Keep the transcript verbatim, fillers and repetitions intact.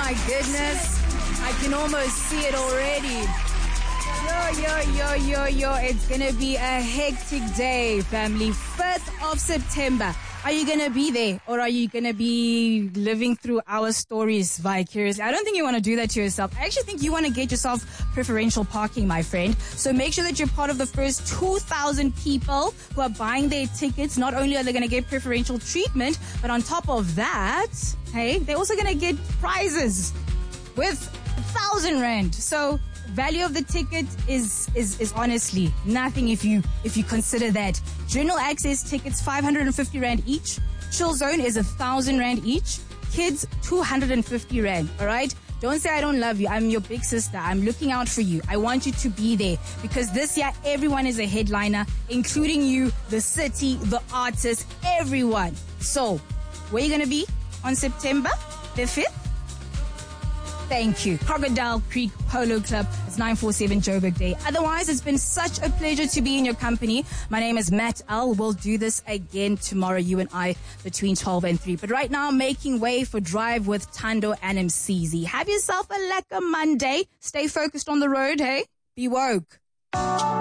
my goodness. I can almost see it already. Yo, yo, yo, yo, yo. It's going to be a hectic day, family. first of September. Are you going to be there, or are you going to be living through our stories vicariously? I don't think you want to do that to yourself. I actually think you want to get yourself preferential parking, my friend. So make sure that you're part of the first two thousand people who are buying their tickets. Not only are they going to get preferential treatment, but on top of that, hey, they're also going to get prizes with a thousand rand. So value of the ticket is, is, is honestly nothing if you, if you consider that. General access tickets, five hundred fifty rand each. Chill zone is a thousand rand each. Kids, two hundred fifty rand. All right. Don't say I don't love you. I'm your big sister. I'm looking out for you. I want you to be there because this year everyone is a headliner, including you, the city, the artists, everyone. So where are you going to be on September the fifth? Thank you. Crocodile Creek Polo Club. It's nine forty-seven Joburg Day. Otherwise, it's been such a pleasure to be in your company. My name is Matt L. We'll do this again tomorrow, you and I, between twelve and three. But right now, making way for Drive with Tando and Msizi. Have yourself a lekker Monday. Stay focused on the road, hey? Be woke.